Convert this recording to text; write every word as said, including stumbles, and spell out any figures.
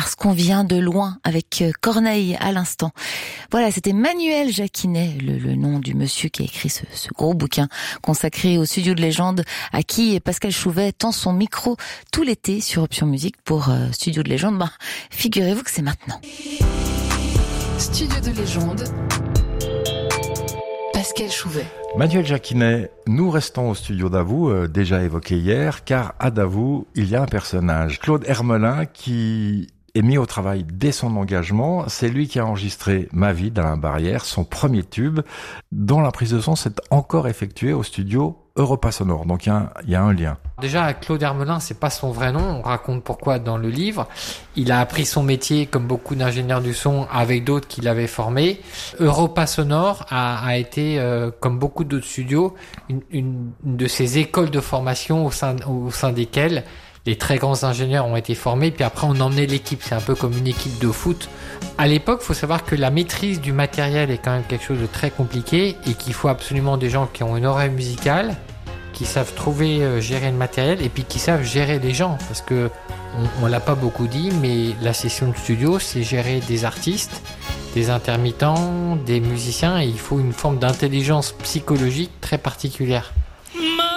parce qu'on vient de loin avec Corneille à l'instant. Voilà, c'était Manuel Jacquinet, le, le nom du monsieur qui a écrit ce, ce gros bouquin consacré au studio de légende, à qui Pascal Chouvet tend son micro tout l'été sur Option Musique pour euh, Studio de légende. Ben, figurez-vous que c'est maintenant. Studio de légende, Pascal Chouvet. Manuel Jacquinet, nous restons au studio Davout, euh, déjà évoqué hier, car à Davout, il y a un personnage, Claude Hermelin, qui est mis au travail dès son engagement. C'est lui qui a enregistré Ma vie d'Alain Barrière, son premier tube, dont la prise de son s'est encore effectuée au studio Europa Sonore. Donc il y a un, il y a un lien. Déjà, Claude Hermelin, c'est pas son vrai nom. On raconte pourquoi dans le livre. Il a appris son métier, comme beaucoup d'ingénieurs du son, avec d'autres qui l'avaient formé. Europa Sonore a, a été, euh, comme beaucoup d'autres studios, une, une, une de ces écoles de formation au sein, au sein desquelles les très grands ingénieurs ont été formés. Puis après, on emmenait l'équipe. C'est un peu comme une équipe de foot. À l'époque, il faut savoir que la maîtrise du matériel est quand même quelque chose de très compliqué et qu'il faut absolument des gens qui ont une oreille musicale, qui savent trouver, euh, gérer le matériel et puis qui savent gérer les gens. Parce que on, on l'a pas beaucoup dit, mais la session de studio, c'est gérer des artistes, des intermittents, des musiciens, et il faut une forme d'intelligence psychologique très particulière.